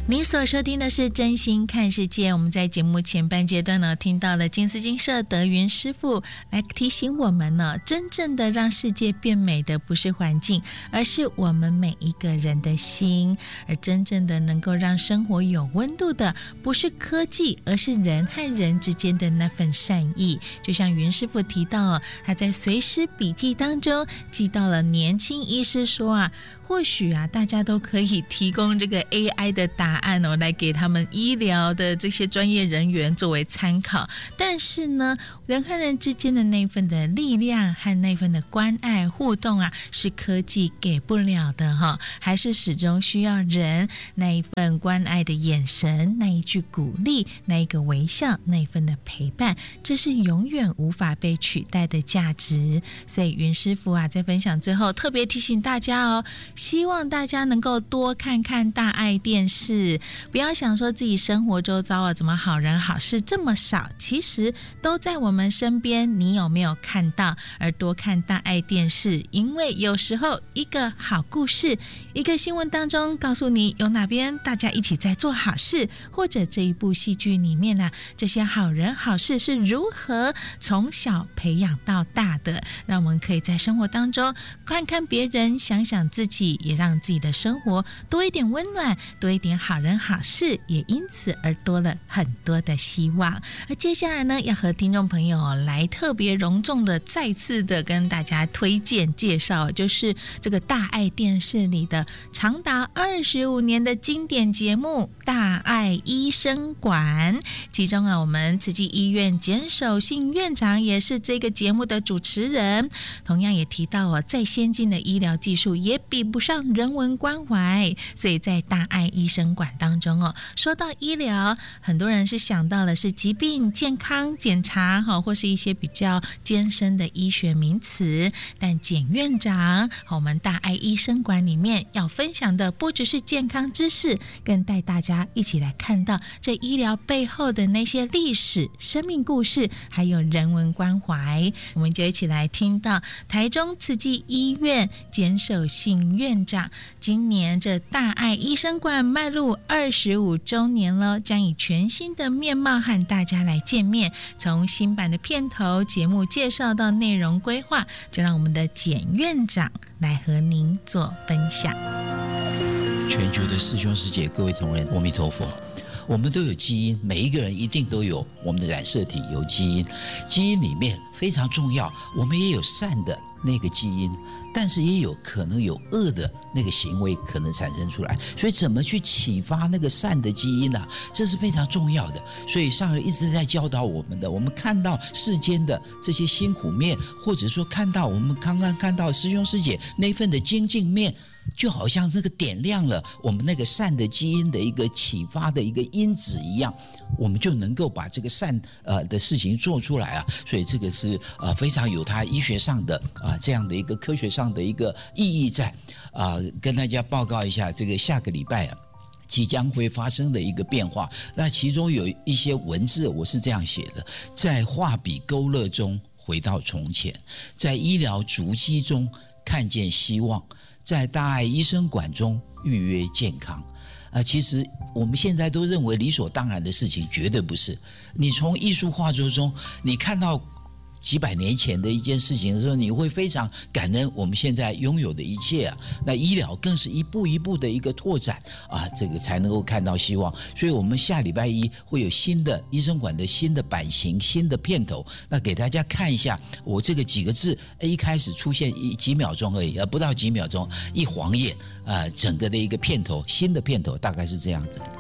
您所收听的是真心看世界，我们在节目前半阶段呢，听到了金丝金社德云师父来提醒我们呢，真正的让世界变美的不是环境，而是我们每一个人的心，而真正的能够让生活有温度的不是科技，而是人和人之间的那份善意。就像云师父提到他在随师笔记当中记到了年轻医师说或许大家都可以提供这个 AI 的答案来给他们医疗的这些专业人员作为参考，但是呢，人和人之间的那份的力量和那份的关爱互动是科技给不了的还是始终需要人那一份关爱的眼神，那一句鼓励，那一个微笑，那一份的陪伴，这是永远无法被取代的价值。所以云师父在分享最后特别提醒大家希望大家能够多看看大爱电视，不要想说自己生活周遭怎么好人好事这么少，其实都在我们身边，你有没有看到？而多看大爱电视，因为有时候一个好故事，一个新闻当中告诉你有哪边大家一起在做好事，或者这一部戏剧里面这些好人好事是如何从小培养到大的，让我们可以在生活当中看看别人，想想自己，也让自己的生活多一点温暖，多一点好人好事，也因此而多了很多的希望。而接下来呢，要和听众朋友来特别隆重的再次的跟大家推荐介绍，就是这个大爱电视里的长达25年的经典节目《大爱医生馆》，其中我们慈济医院简守信院长也是这个节目的主持人，同样也提到再先进的医疗技术也比不上人文关怀，所以在大爱医生馆当中说到医疗，很多人是想到的是疾病健康检查或是一些比较艰深的医学名词，但简院长我们大爱医生馆里面要分享的不只是健康知识，更带大家一起来看到这医疗背后的那些历史生命故事，还有人文关怀。我们就一起来听到台中慈济医院简守信院长今年这大爱医生馆迈入25周年了，将以全新的面貌和大家来见面，从新版的片头节目介绍到内容规划，就让我们的简院长来和您做分享。 全球的师兄师姐各位同仁，阿弥陀佛。我们都有基因，每一个人一定都有我们的染色体，有基因，基因里面非常重要，我们也有善的那个基因，但是也有可能有恶的那个行为可能产生出来，所以怎么去启发那个善的基因这是非常重要的。所以上人一直在教导我们的，我们看到世间的这些辛苦面，或者说看到我们刚刚看到师兄师姐那份的精进面，就好像这个点亮了我们那个善的基因的一个启发的一个因子一样，我们就能够把这个善的事情做出来所以这个是非常有它医学上的这样的一个科学上的一个意义在跟大家报告一下这个下个礼拜即将会发生的一个变化。那其中有一些文字我是这样写的：在画笔勾勒中回到从前，在医疗足迹中看见希望，在大爱医生馆中预约健康。其实我们现在都认为理所当然的事情，绝对不是。你从艺术画作中，你看到几百年前的一件事情的时候，你会非常感恩我们现在拥有的一切那医疗更是一步一步的一个拓展这个才能够看到希望。所以我们下礼拜一会有新的医生馆的新的版型、新的片头，那给大家看一下我这个几个字一开始出现几秒钟而已，不到几秒钟，一晃眼整个的一个片头，新的片头大概是这样子，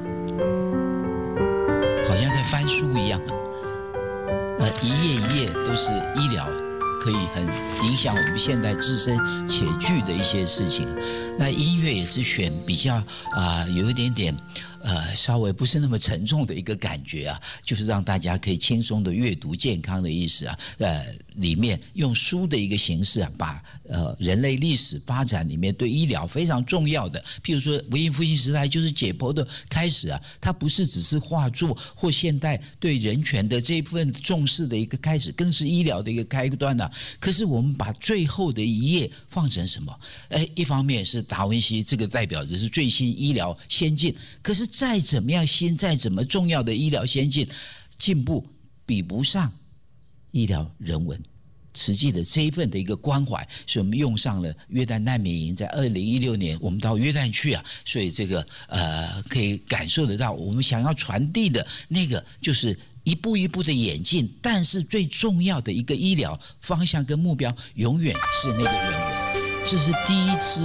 好像在翻书一样一页一页都是医疗，可以很影响我们现代自身且具的一些事情。那音乐也是选比较有一点点稍微不是那么沉重的一个感觉啊，就是让大家可以轻松的阅读，健康的意思啊。里面用书的一个形式啊，把人类历史发展里面对医疗非常重要的，譬如说文艺复兴时代就是解剖的开始啊，它不是只是画作或现代对人权的这一部分重视的一个开始，更是医疗的一个开端啊。可是我们把最后的一页放成什么？一方面是达文西，这个代表的是最新医疗先进，可是再怎么样新，再怎么重要的医疗先进进步，比不上医疗人文实际的这一份的一个关怀，所以我们用上了约旦难民营，在2016年我们到约旦去啊，所以这个可以感受得到，我们想要传递的那个就是一步一步的演进，但是最重要的一个医疗方向跟目标永远是那个人文。这是第一支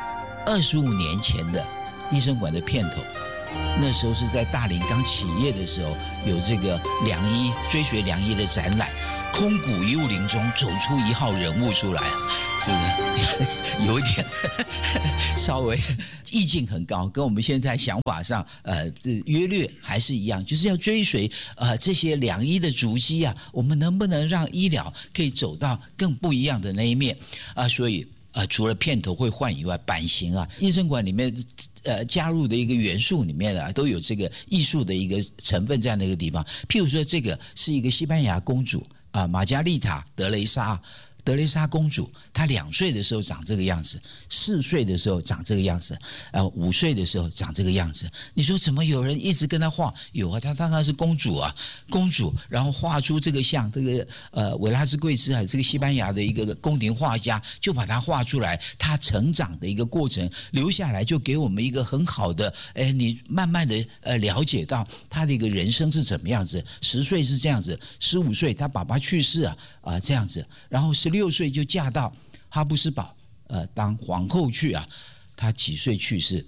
25年前的医生馆的片头，那时候是在大林刚起业的时候，有这个良医追随良医的展览，空谷幽灵中走出一号人物出来，这个有一点稍微意境很高，跟我们现在想法上约略还是一样，就是要追随这些良医的足迹啊，我们能不能让医疗可以走到更不一样的那一面啊？所以除了片头会换以外，版型啊，医生馆里面加入的一个元素里面啊，都有这个艺术的一个成分在那个地方。譬如说，这个是一个西班牙公主啊，玛加丽塔·德雷莎公主，她2岁的时候长这个样子，4岁的时候长这个样子，5岁的时候长这个样子。你说怎么有人一直跟她画？有啊，她当然是公主啊，公主，然后画出这个像这个维拉斯贵兹啊，这个西班牙的一个宫廷画家，就把它画出来，她成长的一个过程留下来，就给我们一个很好的，你慢慢的了解到她的一个人生是怎么样子。10岁是这样子，15岁她爸爸去世啊，这样子，然后16岁就嫁到哈布斯堡当皇后去啊，她几岁去世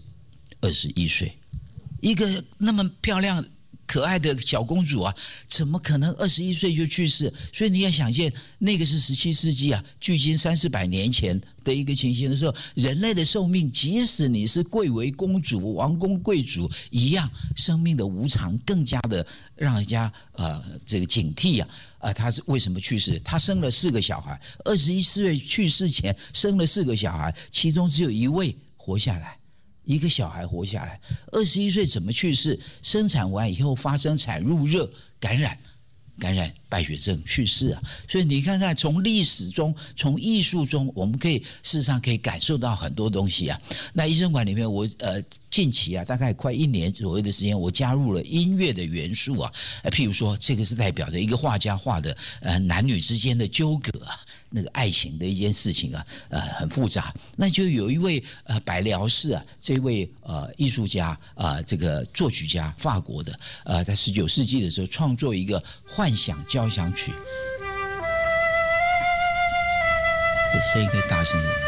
？21岁，一个那么漂亮可爱的小公主啊，怎么可能21岁就去世？所以你要想见，那个是17世纪啊，距今300-400年前的一个情形的时候，人类的寿命，即使你是贵为公主、王公贵族一样，生命的无常更加的让人家这个警惕啊。他是为什么去世？他生了4个小孩，21岁去世前生了4个小孩，其中只有1位活下来。一个小孩活下来，21岁怎么去世？生产完以后发生产褥热感染败血症去世啊！所以你看看，从历史中、从艺术中，我们可以事实上可以感受到很多东西啊。那医生馆里面，我近期啊，大概快1年左右的时间，我加入了音乐的元素啊。譬如说，这个是代表着一个画家画的男女之间的纠葛啊，那个爱情的一件事情啊，很复杂。那就有一位百辽士啊，这位艺术家这个作曲家，法国的在19世纪的时候创作一个幻想交响曲，这声音可以大声一点。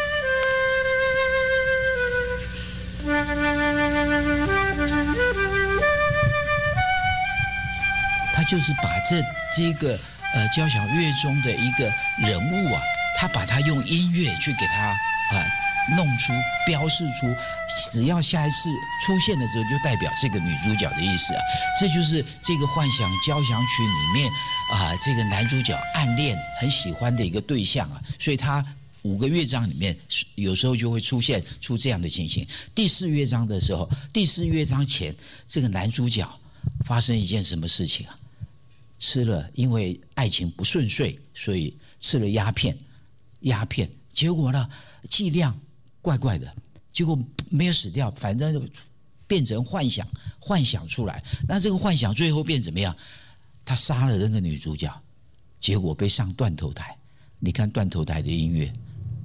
他就是把这个交响乐中的一个人物啊，他把他用音乐去给他弄出、标示出，只要下一次出现的时候，就代表这个女主角的意思啊。这就是这个幻想交响曲里面这个男主角暗恋、很喜欢的一个对象啊，所以他5个乐章里面，有时候就会出现出这样的情形。第4乐章的时候，第4乐章前，这个男主角发生一件什么事情啊？吃了，因为爱情不顺遂，所以吃了鸦片，结果呢，剂量怪怪的，结果没有死掉，反正变成幻想出来。那这个幻想最后变怎么样？他杀了那个女主角，结果被上断头台。你看断头台的音乐。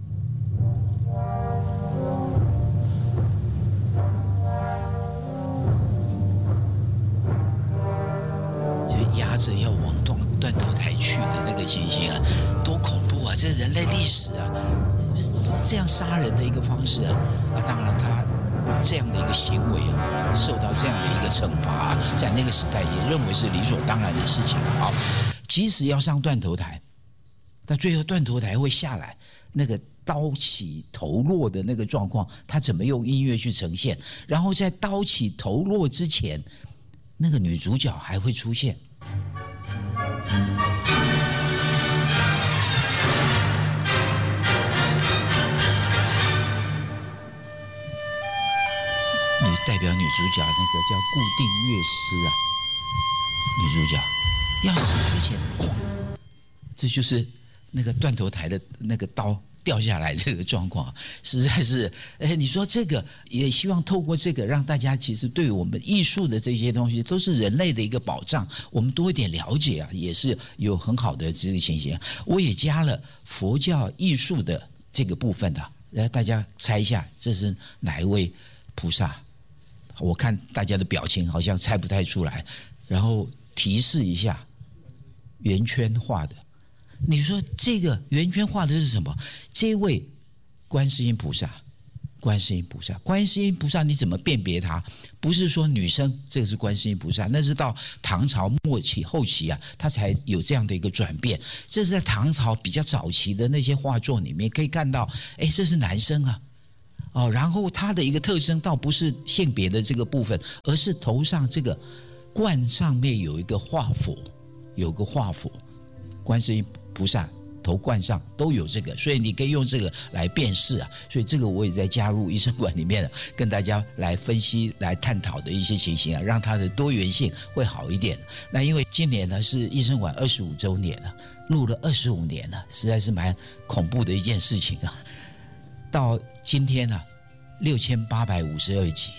压着要往断头台去的那个情形啊，多恐怖啊！这人类历史啊，这样杀人的一个方式啊，当然他这样的一个行为啊，受到这样的一个惩罚在那个时代也认为是理所当然的事情即使要上断头台，但最后断头台会下来，那个刀起头落的那个状况，他怎么用音乐去呈现？然后在刀起头落之前，那个女主角还会出现。代表女主角那个叫固定乐师啊，女主角要死之前，哐，这就是那个断头台的那个刀掉下来这个状况，实在是，你说这个也希望透过这个让大家其实对我们艺术的这些东西都是人类的一个保障，我们多一点了解啊，也是有很好的这个情形。我也加了佛教艺术的这个部分的，来大家猜一下这是哪一位菩萨？我看大家的表情好像猜不太出来，然后提示一下，圆圈画的。你说这个圆圈画的是什么？这位观世音菩萨，观世音菩萨，观世音菩萨，你怎么辨别它？不是说女生这个是观世音菩萨，那是到唐朝末期后期啊，它才有这样的一个转变。这是在唐朝比较早期的那些画作里面可以看到，这是男生啊。然后它的一个特征倒不是性别的这个部分，而是头上这个冠上面有一个画佛，有个画佛，观世音菩萨头冠上都有这个，所以你可以用这个来辨识啊。所以这个我也在加入医生馆里面跟大家来分析、来探讨的一些情形啊，让它的多元性会好一点。那因为今年呢是医生馆25周年了，录了25年了，实在是蛮恐怖的一件事情啊。到今天啊，6852集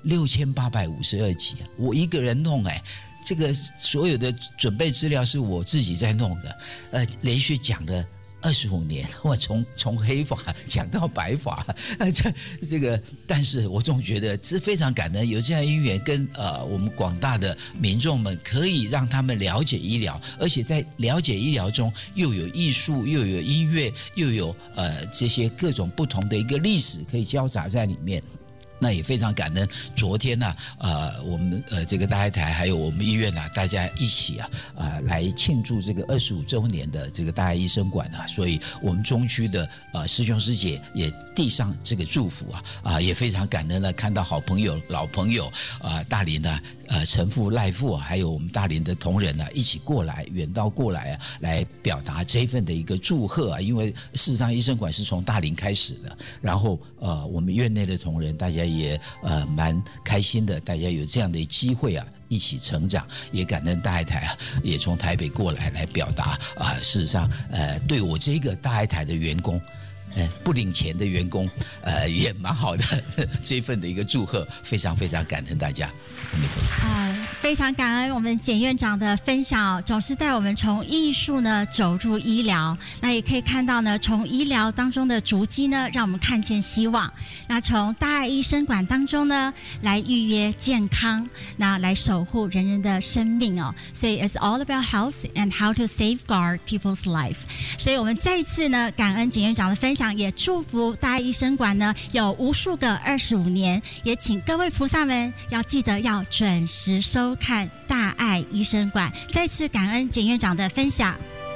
，6852集，我一个人弄这个所有的准备资料是我自己在弄的，连续讲了25年，我从黑发讲到白发，这个，但是我总觉得是非常感恩，有这样因缘跟我们广大的民众们，可以让他们了解医疗，而且在了解医疗中又有艺术，又有音乐，又有这些各种不同的一个历史可以交杂在里面。那也非常感恩，昨天呢，我们这个大爱台还有我们医院啊，大家一起来庆祝这个25周年的这个大爱医生馆啊，所以我们中区的师兄师姐也递上这个祝福也非常感恩的看到好朋友、老朋友大林的陈父、赖父，还有我们大林的同仁一起过来，远道过来来表达这份的一个祝贺因为事实上医生馆是从大林开始的，然后我们院内的同仁大家也蛮开心的，大家有这样的机会一起成长，也感恩大爱台也从台北过来表达事实上对我这个大爱台的员工不领钱的员工也蛮好的这份的一个祝贺，非常非常感恩大家。 非常感恩我们简院长的分享，总是带我们从艺术呢走入医疗，那也可以看到呢从医疗当中的足迹呢让我们看见希望，那从大爱医生馆当中呢来预约健康，那来守护人人的生命所以 it's all about health and how to safeguard people's life。 所以我们再次呢感恩简院长的分享，也祝福大爱医生馆呢有无数个25年，也请各位菩萨们要记得要准时收看大爱医生馆。再次感恩简院长的分享。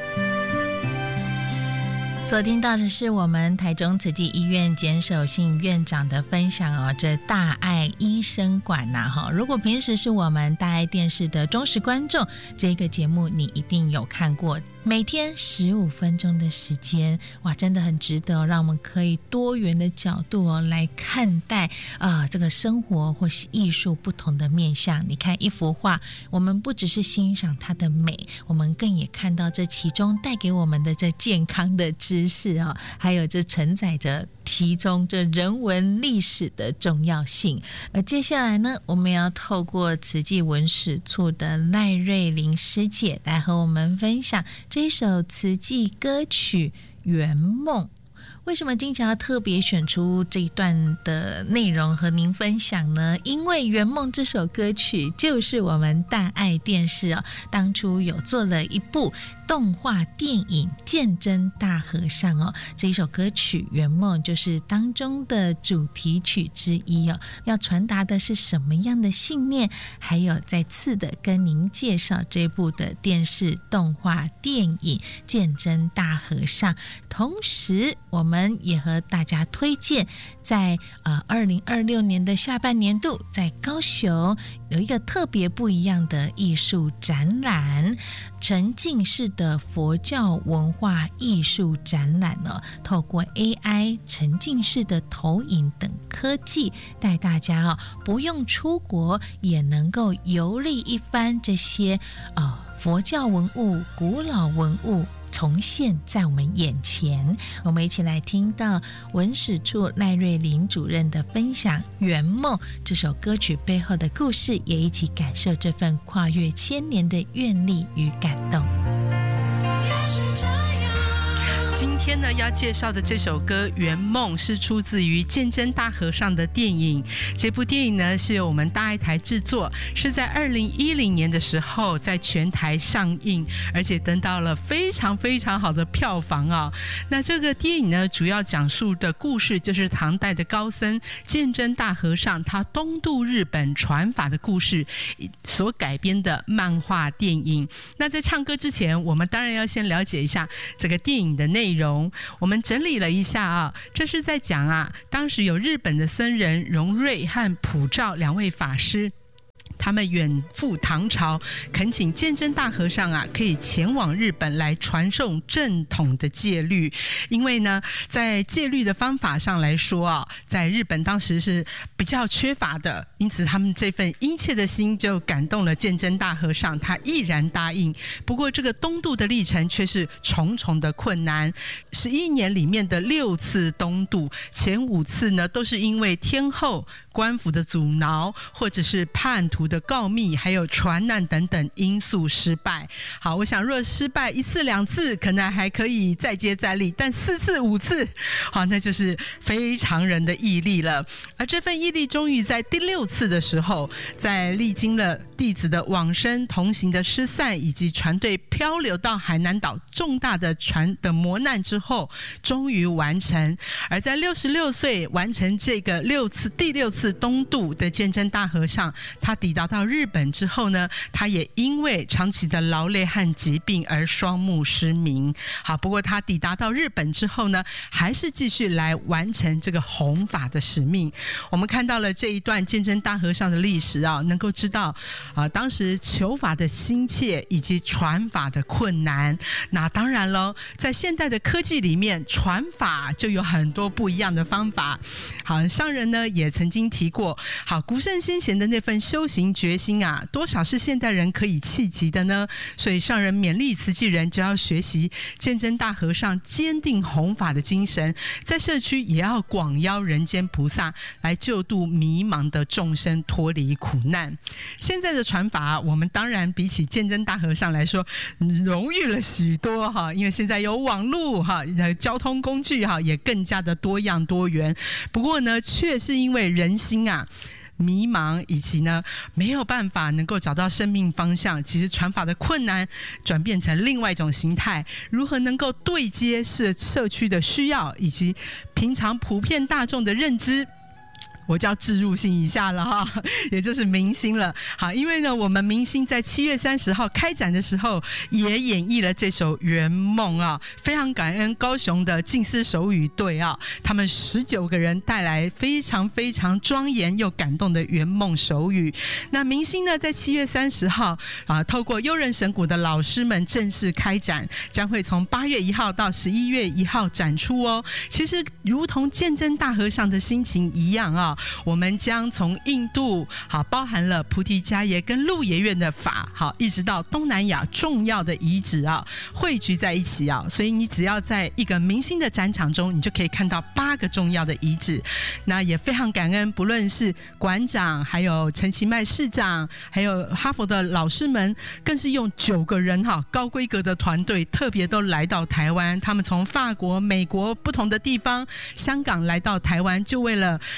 所听到的是我们台中慈济医院简守信院长的分享这大爱医生馆如果平时是我们大爱电视的忠实观众，这个节目你一定有看过，每天15分钟的时间，哇，真的很值得让我们可以多元的角度来看待这个生活或是艺术不同的面向。你看一幅画，我们不只是欣赏它的美，我们更也看到这其中带给我们的这健康的知识还有这承载着其中这人文历史的重要性。而接下来呢，我们要透过慈济文史处的赖瑞玲师姐来和我们分享这首慈济歌曲《圆梦》。为什么今天要特别选出这一段的内容和您分享呢？因为《圆梦》这首歌曲就是我们大爱电视当初有做了一部动画电影《鉴真大和尚》这一首歌曲《圆梦》就是当中的主题曲之一要传达的是什么样的信念？还有再次的跟您介绍这部的电视动画电影《鉴真大和尚》，同时我们们也和大家推荐，在2026年的下半年度，在高雄有一个特别不一样的艺术展览，沉浸式的佛教文化艺术展览呢，透过 AI 沉浸式的投影等科技，带大家不用出国也能够游历一番这些佛教文物、古老文物重现在我们眼前。我们一起来听到文史处赖瑞麟主任的分享《圆梦》这首歌曲背后的故事，也一起感受这份跨越千年的愿力与感动。 今天呢要介绍的这首歌《圆梦》是出自于鉴真大和尚的电影。这部电影呢是由我们大爱台制作，是在2010年的时候在全台上映，而且得到了非常非常好的票房啊。那这个电影呢主要讲述的故事就是唐代的高僧鉴真大和尚他东渡日本传法的故事所改编的漫画电影。那在唱歌之前，我们当然要先了解一下这个电影的内容。我们整理了一下啊，这是在讲当时有日本的僧人荣瑞和普照两位法师，他们远赴唐朝，恳请鉴真大和尚可以前往日本来传授正统的戒律。因为呢，在戒律的方法上来说在日本当时是比较缺乏的，因此他们这份殷切的心就感动了鉴真大和尚，他毅然答应。不过这个东渡的历程却是重重的困难，11年里面的6次东渡，前5次呢都是因为天后、官府的阻挠，或者是叛徒的告密，还有船难等等因素失败。好，我想若失败1次2次可能还可以再接再厉，但4次5次，好，那就是非常人的毅力了。而这份毅力终于在第6次的时候，在历经了弟子的往生、同行的失散，以及船队漂流到海南岛重大的船的磨难之后，终于完成。而在66岁完成这个第6次东渡的鉴真大和尚，他抵达到日本之后呢，他也因为长期的劳累和疾病而双目失明。好，不过他抵达到日本之后呢，还是继续来完成这个弘法的使命。我们看到了这一段鉴真大和尚的历史能够知道当时求法的心切以及传法的困难。那当然咯，在现代的科技里面，传法就有很多不一样的方法。好，上人呢也曾经提过，好，古圣先贤的那份修行决心多少是现代人可以企及的呢？所以上人勉励慈济人就要学习鉴真大和尚坚定弘法的精神，在社区也要广邀人间菩萨来救度迷茫的众生脱离苦难。现在的传法我们当然比起鉴真大和尚来说容易了许多因为现在有网络交通工具也更加的多样多元。不过呢，却是因为人心迷茫，以及呢没有办法能够找到生命方向，其实传法的困难转变成另外一种形态，如何能够对接社区的需要以及平常普遍大众的认知，我就要置入性一下了也就是明星了。好，因为呢我们明星在7月30号开展的时候也演绎了这首《圆梦》非常感恩高雄的静思手语队他们19个人带来非常非常庄严又感动的圆梦手语。那明星呢在7月30号透过悠人神谷的老师们正式开展，将会从8月1号到11月1号展出其实如同鉴真大和尚的心情一样我们将从印度包含了菩提迦耶跟鹿野苑的法一直到东南亚重要的遗址汇聚在一起所以你只要在一个明星的展场中，你就可以看到8个重要的遗址。那也非常感恩不论是馆长，还有陈其迈市长，还有哈佛的老师们，更是用9个人高规格的团队特别都来到台湾，他们从法国、美国不同的地方，香港来到台湾，就为了让明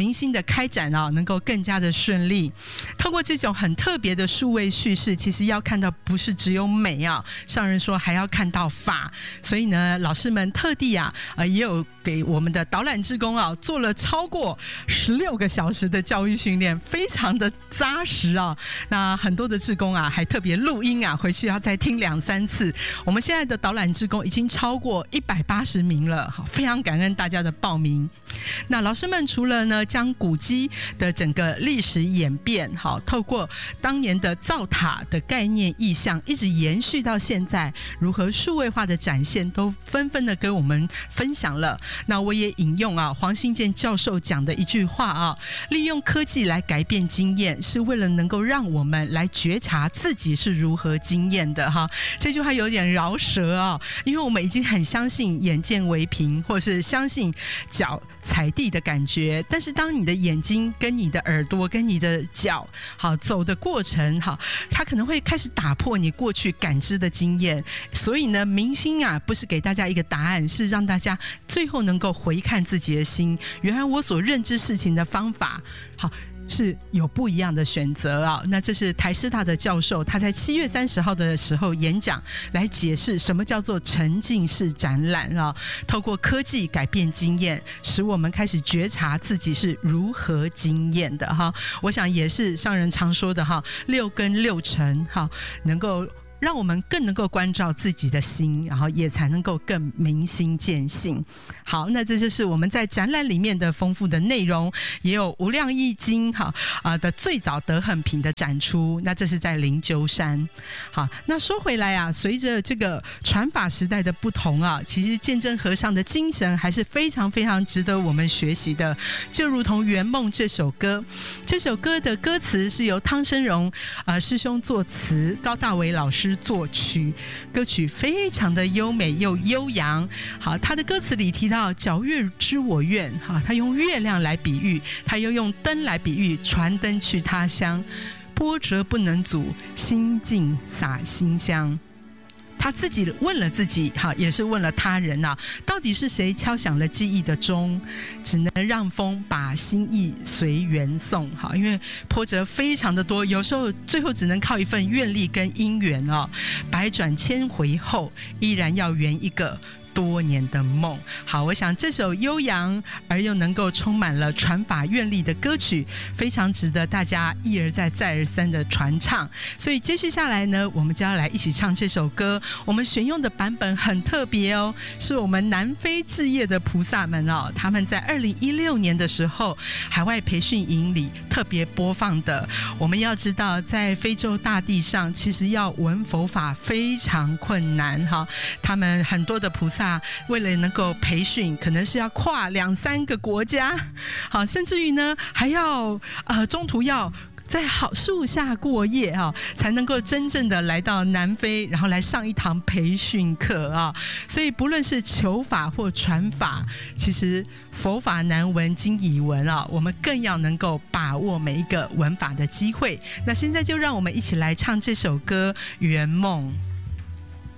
明星的开展能够更加的顺利。透过这种很特别的数位叙事，其实要看到不是只有美上人说还要看到法，所以呢，老师们特地也有给我们的导览志工做了超过16个小时的教育训练，非常的扎实那很多的志工还特别录音回去要再听2-3次。我们现在的导览志工已经超过180名了，非常感恩大家的报名。那老师们除了呢将古迹的整个历史演变透过当年的造塔的概念意象一直延续到现在，如何数位化的展现都纷纷的跟我们分享了。那我也引用黄信介教授讲的一句话利用科技来改变经验，是为了能够让我们来觉察自己是如何经验的这句话有点饶舌因为我们已经很相信眼见为凭，或是相信脚踩地的感觉，但是当你的眼睛跟你的耳朵跟你的脚走的过程它可能会开始打破你过去感知的经验。所以呢，明星不是给大家一个答案，是让大家最后能够回看自己的心，原来我所认知事情的方法是有不一样的选择那这是台师大的教授他在7月30号的时候演讲来解释什么叫做沉浸式展览透过科技改变经验，使我们开始觉察自己是如何经验的我想也是上人常说的6跟6成能够让我们更能够关照自己的心，然后也才能够更明心见性。好，那这就是我们在展览里面的丰富的内容，也有无量易经的最早德衡品的展出，那这是在灵鹫山。好，那说回来随着这个传法时代的不同其实鉴真和尚的精神还是非常非常值得我们学习的。就如同《圆梦》这首歌，这首歌的歌词是由汤生荣师兄作词，高大为老师作曲，歌曲非常的优美又悠扬。好，他的歌词里提到皎月知我愿，他用月亮来比喻，他又用灯来比喻，传灯去他乡，波折不能阻，心境洒馨香。他自己问了自己也是问了他人到底是谁敲响了记忆的钟，只能让风把心意随缘送因为波折非常的多，有时候最后只能靠一份愿力跟因缘百转千回后依然要圆一个多年的梦。好，我想这首悠扬而又能够充满了传法愿力的歌曲，非常值得大家一而再再而三的传唱。所以接续下来呢，我们就要来一起唱这首歌。我们选用的版本很特别是我们南非志业的菩萨们他们在2016年的时候海外培训营里特别播放的。我们要知道，在非洲大地上，其实要闻佛法非常困难他们很多的菩萨为了能够培训，可能是要跨2-3个国家，好，甚至于呢还要中途要在好树下过夜才能够真正的来到南非，然后来上一堂培训课所以不论是求法或传法，其实佛法难闻经已闻我们更要能够把握每一个闻法的机会。那现在就让我们一起来唱这首歌《圆梦》。